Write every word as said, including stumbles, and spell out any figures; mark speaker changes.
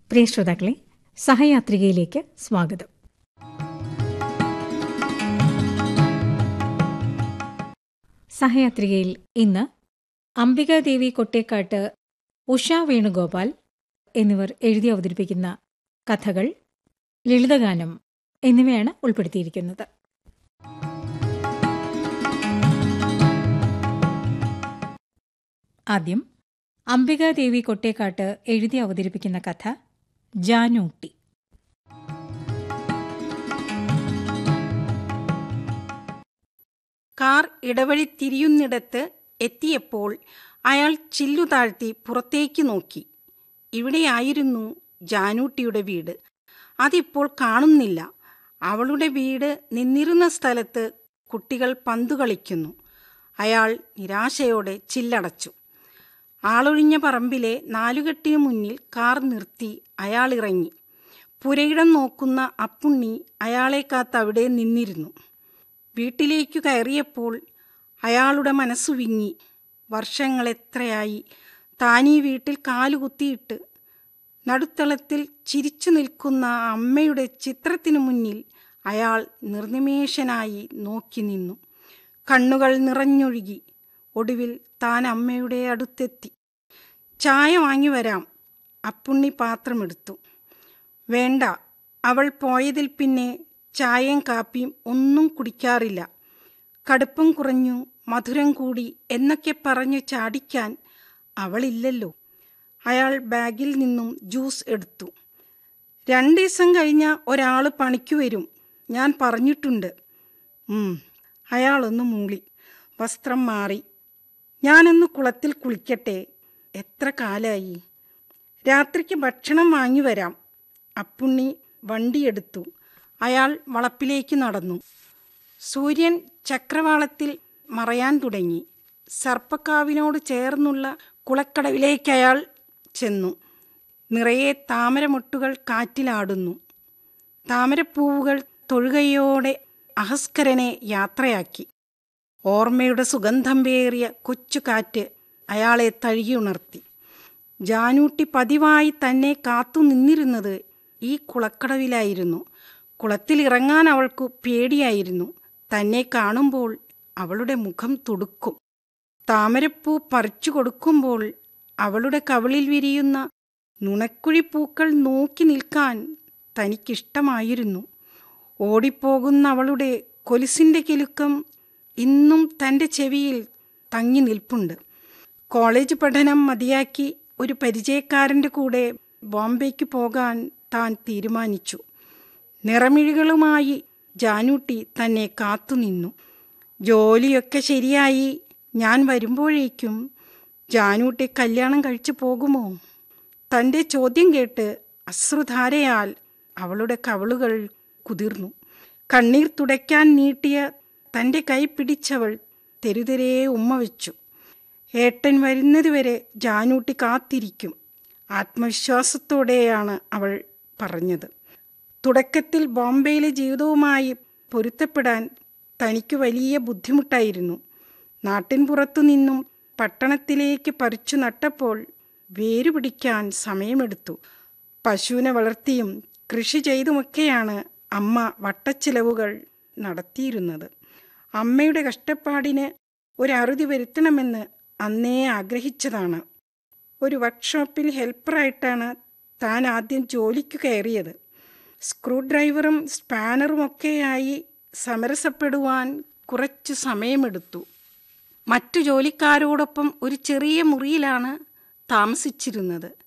Speaker 1: പ്രിയ ശ്രോതാക്കളെ, സഹയാത്രികയിലേക്ക് സ്വാഗതം. സഹയാത്രികയിൽ ഇന്ന് അംബികാദേവി കൊട്ടേക്കാട്ട്, ഉഷ വേണുഗോപാൽ എന്നിവർ എഴുതി അവതരിപ്പിക്കുന്ന കഥകൾ, ലളിതഗാനം എന്നിവയാണ് ഉൾപ്പെടുത്തിയിരിക്കുന്നത്. ആദ്യം അംബികാദേവി കൊട്ടേക്കാട്ട് എഴുതി അവതരിപ്പിക്കുന്ന കഥ ജാനൂട്ടി.
Speaker 2: കാർ ഇടവഴി തിരിയുന്നിടത്ത് എത്തിയപ്പോൾ അയാൾ ചില്ലു താഴ്ത്തി പുറത്തേക്ക് നോക്കി. ഇവിടെയായിരുന്നു ജാനൂട്ടിയുടെ വീട്. അതിപ്പോൾ കാണുന്നില്ല. അവളുടെ വീട് നിന്നിരുന്ന സ്ഥലത്ത് കുട്ടികൾ പന്തു കളിക്കുന്നു. അയാൾ നിരാശയോടെ ചില്ലടച്ചു. ആളൊഴിഞ്ഞ പറമ്പിലെ നാലുകെട്ടിനു മുന്നിൽ കാർ നിർത്തി അയാൾ ഇറങ്ങി. പുരയിടം നോക്കുന്ന അപ്പുണ്ണി അയാളെ കാത്തവിടെ നിന്നിരുന്നു. വീട്ടിലേക്കു കയറിയപ്പോൾ അയാളുടെ മനസ്സു വിങ്ങി. വർഷങ്ങളെത്രയായി താനീ വീട്ടിൽ കാലുകുത്തിയിട്ട്. നടുത്തളത്തിൽ ചിരിച്ചു നിൽക്കുന്ന അമ്മയുടെ ചിത്രത്തിനു മുന്നിൽ അയാൾ നിർനിമേഷനായി നോക്കി നിന്നു. കണ്ണുകൾ നിറഞ്ഞൊഴുകി. ഒടുവിൽ താൻ അമ്മയുടെ അടുത്തെത്തി. ചായ വാങ്ങി വരാം. അപ്പുണ്ണി പാത്രമെടുത്തു. വേണ്ട, അവൾ പോയതിൽ പിന്നെ ചായയും കാപ്പിയും ഒന്നും കുടിക്കാറില്ല. കടുപ്പം കുറഞ്ഞു, മധുരം കൂടി എന്നൊക്കെ പറഞ്ഞു ചാടിക്കാൻ അവളില്ലല്ലോ. അയാൾ ബാഗിൽ നിന്നും ജ്യൂസ് എടുത്തു. രണ്ട് ദിവസം കഴിഞ്ഞ ഒരാൾ പണിക്കു വരും, ഞാൻ പറഞ്ഞിട്ടുണ്ട്. ഉം അയാളൊന്ന് മൂളി. വസ്ത്രം മാറി. ഞാനൊന്ന് കുളത്തിൽ കുളിക്കട്ടെ. എത്ര കാലായി. രാത്രിക്ക് ഭക്ഷണം വാങ്ങി വരാം. അപ്പുണ്ണി വണ്ടിയെടുത്തു. അയാൾ വളപ്പിലേക്ക് നടന്നു. സൂര്യൻ ചക്രവാളത്തിൽ മറയാൻ തുടങ്ങി. സർപ്പക്കാവിനോട് ചേർന്നുള്ള കുളക്കടവിലേക്ക് അയാൾ ചെന്നു. നിറയെ താമരമൊട്ടുകൾ കാറ്റിലാടുന്നു. താമരപ്പൂവുകൾ തൊഴുകയോടെ അഹസ്കരനെ യാത്രയാക്കി. ഓർമ്മയുടെ സുഗന്ധം പേറിയ കൊച്ചു കാറ്റ് അയാളെ തഴുകിയുണർത്തി. ജാനൂട്ടി പതിവായി തന്നെ കാത്തു നിന്നിരുന്നത് ഈ കുളക്കടവിലായിരുന്നു. കുളത്തിലിറങ്ങാൻ അവൾക്കു പേടിയായിരുന്നു. തന്നെ കാണുമ്പോൾ അവളുടെ മുഖം തുടുക്കും. താമരപ്പൂ പറിച്ചു കൊടുക്കുമ്പോൾ അവളുടെ കവിളിൽ വിരിയുന്ന നുണക്കുഴിപ്പൂക്കൾ നോക്കി നിൽക്കാൻ തനിക്കിഷ്ടമായിരുന്നു. ഓടിപ്പോകുന്ന അവളുടെ കൊലുസിൻ്റെ കിലുക്കം ഇന്നും തൻ്റെ ചെവിയിൽ തങ്ങി നിൽപ്പുണ്ട്. കോളേജ് പഠനം മതിയാക്കി ഒരു പരിചയക്കാരൻ്റെ കൂടെ ബോംബെക്ക് പോകാൻ താൻ തീരുമാനിച്ചു. നിറമിഴികളുമായി ജാനൂട്ടി തന്നെ കാത്തുനിന്നു. ജോലിയൊക്കെ ശരിയായി ഞാൻ വരുമ്പോഴേക്കും ജാനൂട്ടി കല്യാണം കഴിച്ചു പോകുമോ? തൻ്റെ ചോദ്യം കേട്ട് അശ്രുധാരയാൽ അവളുടെ കവിളുകൾ കുതിർന്നു. കണ്ണീർ തുടയ്ക്കാൻ നീട്ടിയ തൻ്റെ കൈ പിടിച്ചവൾ തെരുതെരേ ഉമ്മ വെച്ചു. ഏട്ടൻ വരുന്നതുവരെ ജാനൂട്ടി കാത്തിരിക്കും. ആത്മവിശ്വാസത്തോടെയാണ് അവൾ പറഞ്ഞത്. തുടക്കത്തിൽ ബോംബെയിലെ ജീവിതവുമായി പൊരുത്തപ്പെടാൻ തനിക്ക് വലിയ ബുദ്ധിമുട്ടായിരുന്നു. നാട്ടിൻ പുറത്തു നിന്നും പട്ടണത്തിലേക്ക് പറിച്ചു നട്ടപ്പോൾ വേരുപിടിക്കാൻ സമയമെടുത്തു. പശുവിനെ വളർത്തിയും കൃഷി ചെയ്തുമൊക്കെയാണ് അമ്മ വട്ടച്ചിലവുകൾ നടത്തിയിരുന്നത്. അമ്മയുടെ കഷ്ടപ്പാടിന് ഒരറുതി വരുത്തണമെന്ന് അന്നേ ആഗ്രഹിച്ചതാണ്. ഒരു വർക്ക്ഷോപ്പിൽ ഹെൽപ്പറായിട്ടാണ് താൻ ആദ്യം ജോലിക്ക് കയറിയത്. സ്ക്രൂ ഡ്രൈവറും സ്പാനറുമൊക്കെയായി സമരസപ്പെടുവാൻ കുറച്ച് സമയമെടുത്തു. മറ്റു ജോലിക്കാരോടൊപ്പം ഒരു ചെറിയ മുറിയിലാണ് താമസിച്ചിരുന്നത്.